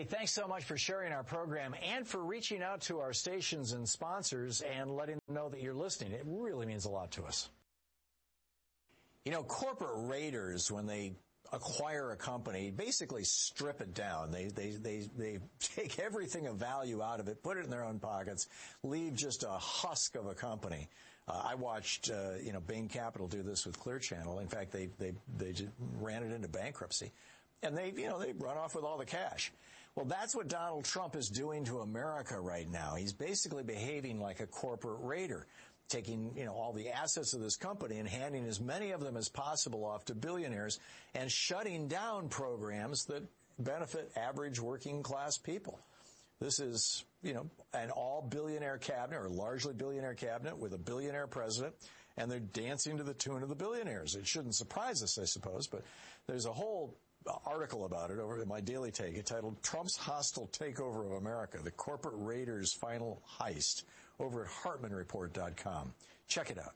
thanks so much for sharing our program and for reaching out to our stations and sponsors and letting them know that you're listening. It really means a lot to us. You know, corporate raiders, when they acquire a company, basically strip it down. They take everything of value out of it, put it in their own pockets, leave just a husk of a company. I watched, Bain Capital do this with Clear Channel. In fact, they just ran it into bankruptcy. And they run off with all the cash. Well, that's what Donald Trump is doing to America right now. He's basically behaving like a corporate raider, taking, all the assets of this company and handing as many of them as possible off to billionaires and shutting down programs that benefit average working class people. This is, an all billionaire cabinet or largely billionaire cabinet with a billionaire president, and they're dancing to the tune of the billionaires. It shouldn't surprise us, I suppose, but there's a whole article about it over at my Daily Take entitled Trump's Hostile Takeover of America, the Corporate Raiders' Final Heist, over at HartmanReport.com. Check it out.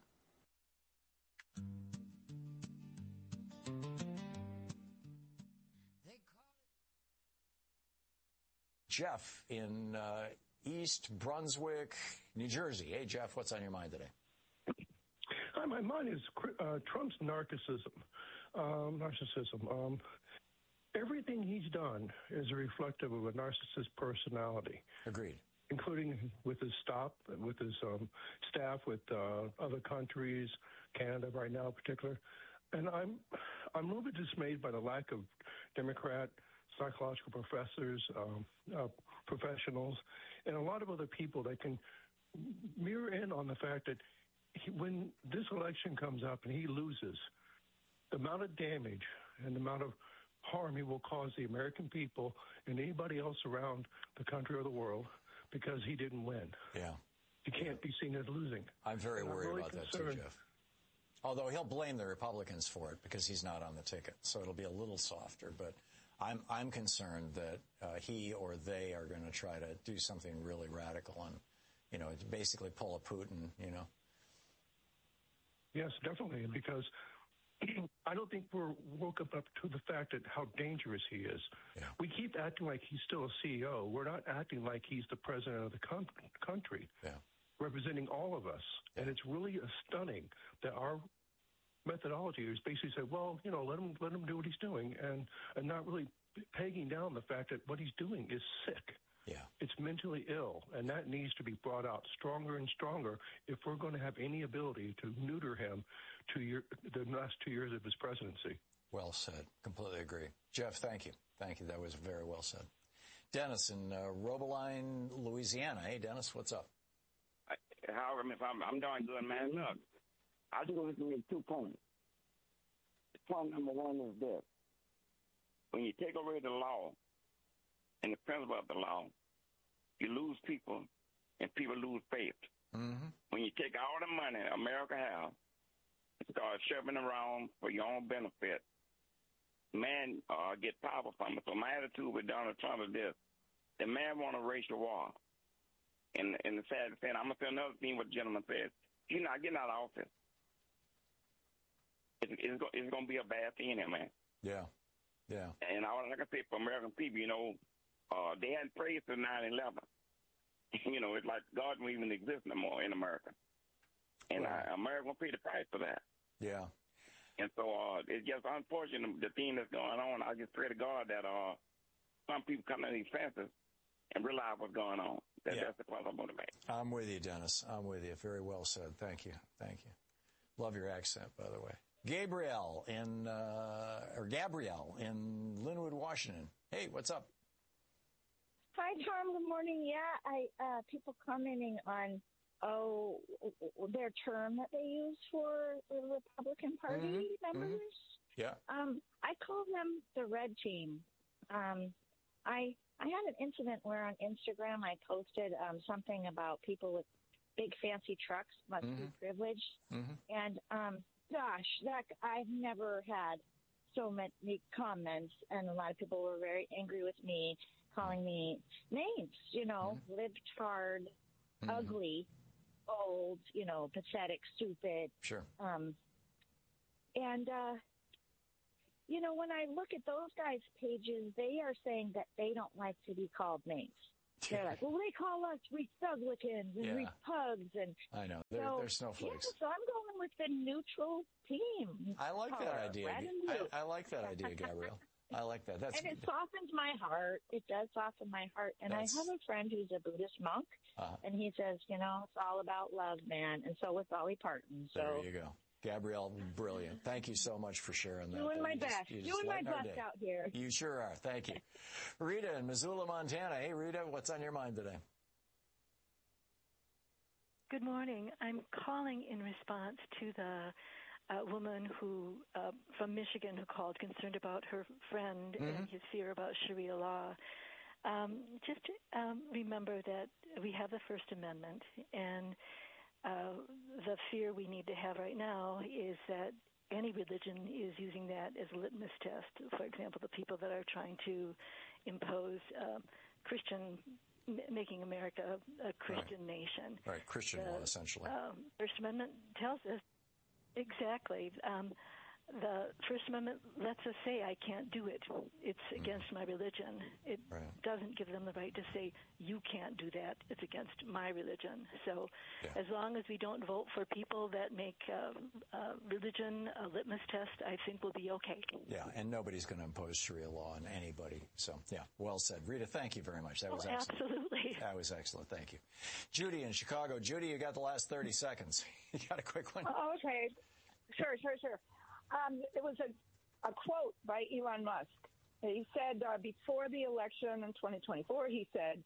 Jeff in East Brunswick, New Jersey. Hey, Jeff, what's on your mind today? Hi, my mind is Trump's narcissism. Everything he's done is reflective of a narcissist personality. Agreed. Including with his staff, with other countries, Canada right now in particular. And I'm a little bit dismayed by the lack of Democrat psychological professors, professionals, and a lot of other people that can mirror in on the fact that when this election comes up and he loses, the amount of damage and the amount of harm he will cause the American people and anybody else around the country or the world because he didn't win. Yeah. He can't be seen as losing. I'm very worried about that too, Jeff. Although he'll blame the Republicans for it because he's not on the ticket, so it'll be a little softer. But I'm concerned that he or they are going to try to do something really radical and, basically pull a Putin, Yes, definitely, because I don't think we're woken up to the fact that how dangerous he is. Yeah. We keep acting like he's still a CEO. We're not acting like he's the president of the country, representing all of us. Yeah. And it's really stunning that our methodology is basically say, well, let him do what he's doing, and not really pegging down the fact that what he's doing is sick. Yeah. It's mentally ill, and that needs to be brought out stronger and stronger if we're going to have any ability to neuter him the last 2 years of his presidency. Well said. Completely agree. Jeff, thank you. Thank you. That was very well said. Dennis in Robeline, Louisiana. Hey, Dennis, what's up? Howard, I'm doing good, man. Look, I just want to make 2 points. Point number 1 is this. When you take away the law and the principle of the law, you lose people, and people lose faith. Mm-hmm. When you take all the money America has and start shoving around for your own benefit, man get power from it. So my attitude with Donald Trump is this. The man want a racial war. And the sad thing, I'm going to say another thing what the gentleman said. He's not getting out of office. It's going to be a bad thing there, man. Yeah. Yeah. And all I can say for American people, they hadn't prayed since 9/11. It's like God don't even exist no more in America. And America will pay the price for that. Yeah. And so it's just unfortunate, the thing that's going on. I just pray to God that some people come to these fences and realize what's going on. That's the point I'm going to make. I'm with you, Dennis. I'm with you. Very well said. Thank you. Thank you. Love your accent, by the way. Gabrielle in Linwood, Washington. Hey, what's up? Hi, Tom. Good morning. Yeah, people commenting on their term that they use for the Republican Party members. Mm-hmm. Yeah. I call them the red team. I had an incident where on Instagram I posted something about people with big fancy trucks must be privileged, and I've never had so many comments, and a lot of people were very angry with me, calling me names, libtard, ugly, old, pathetic, stupid. Sure. when I look at those guys' pages, they are saying that they don't like to be called names. They're like, well, they call us Republicans and Repugs. And I know. They're snowflakes. Yeah, so I'm going with the neutral team. I like that idea. I like that idea, Gabrielle. I like that. And it softens my heart. It does soften my heart. And I have a friend who's a Buddhist monk, and he says, it's all about love, man. And so with Dolly Parton. So there you go. Gabrielle, brilliant. Thank you so much for sharing that. Doing my best. Doing my best out here. You sure are. Thank you. Rita in Missoula, Montana. Hey, Rita, what's on your mind today? Good morning. I'm calling in response to the woman who from Michigan who called concerned about her friend and his fear about Sharia law. Just remember that we have the First Amendment, and the fear we need to have right now is that any religion is using that as a litmus test. For example, the people that are trying to impose Christian, making America a Christian nation. Right, Christian law, essentially. First Amendment tells us exactly. The First Amendment lets us say, I can't do it. It's against my religion. It doesn't give them the right to say, you can't do that. It's against my religion. So as long as we don't vote for people that make religion a litmus test, I think we'll be okay. Yeah, and nobody's going to impose Sharia law on anybody. So, well said. Rita, thank you very much. That was excellent. Absolutely. That was excellent. Thank you. Judy in Chicago. Judy, you got the last 30 seconds. You got a quick one? Oh, okay. Sure. It was a quote by Elon Musk. He said before the election in 2024, he said,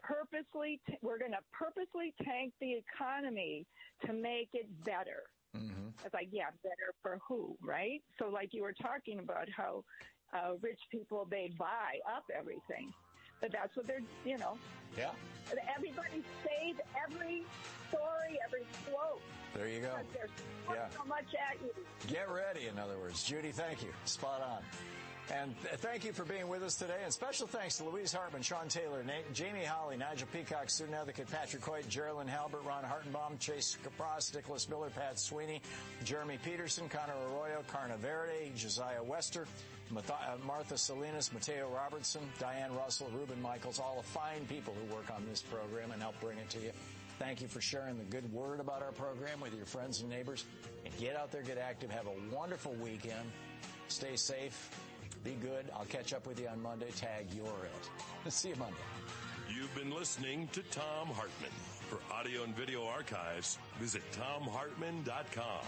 we're going to purposely tank the economy to make it better. Mm-hmm. I was like, better for who, right? So like you were talking about how rich people, they buy up everything. But that's what they're, Yeah. Everybody save every story, every quote. There you go. There's so much at you. Get ready, in other words. Judy, thank you. Spot on. And thank you for being with us today. And special thanks to Louise Hartman, Sean Taylor, Jamie Holly, Nigel Peacock, student advocate Patrick Hoyt, Geraldine Halbert, Ron Hartenbaum, Chase Capras, Nicholas Miller, Pat Sweeney, Jeremy Peterson, Connor Arroyo, Carna Verde, Josiah Wester, Martha Salinas, Mateo Robertson, Diane Russell, Ruben Michaels, all the fine people who work on this program and help bring it to you. Thank you for sharing the good word about our program with your friends and neighbors. And get out there, get active, have a wonderful weekend. Stay safe. Be good. I'll catch up with you on Monday. Tag You're It. See you Monday. You've been listening to Thom Hartmann. For audio and video archives, visit ThomHartmann.com.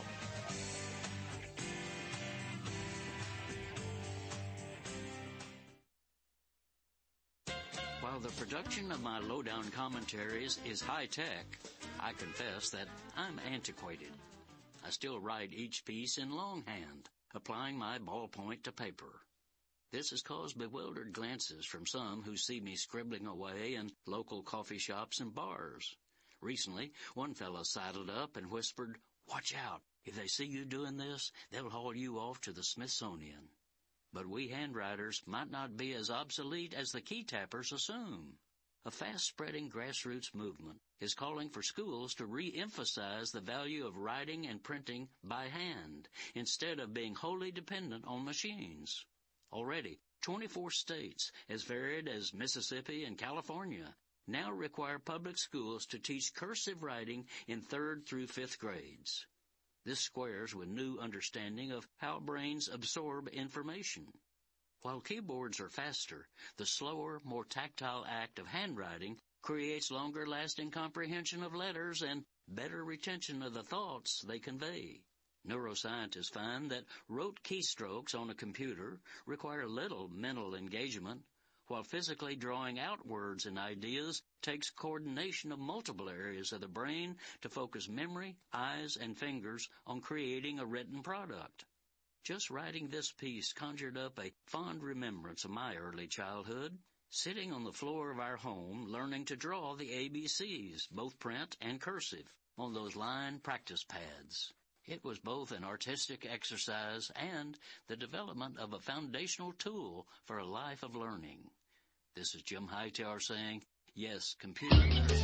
While the production of my lowdown commentaries is high-tech, I confess that I'm antiquated. I still write each piece in longhand, applying my ballpoint to paper. This has caused bewildered glances from some who see me scribbling away in local coffee shops and bars. Recently, one fellow sidled up and whispered, "Watch out. If they see you doing this, they'll haul you off to the Smithsonian." But we handwriters might not be as obsolete as the key tappers assume. A fast-spreading grassroots movement is calling for schools to re-emphasize the value of writing and printing by hand instead of being wholly dependent on machines. Already, 24 states, as varied as Mississippi and California, now require public schools to teach cursive writing in 3rd through 5th grades. This squares with new understanding of how brains absorb information. While keyboards are faster, the slower, more tactile act of handwriting creates longer-lasting comprehension of letters and better retention of the thoughts they convey. Neuroscientists find that rote keystrokes on a computer require little mental engagement, while physically drawing out words and ideas takes coordination of multiple areas of the brain to focus memory, eyes, and fingers on creating a written product. Just writing this piece conjured up a fond remembrance of my early childhood, sitting on the floor of our home learning to draw the ABCs, both print and cursive, on those line practice pads. It was both an artistic exercise and the development of a foundational tool for a life of learning. This is Jim Hightower saying, yes, computer literacy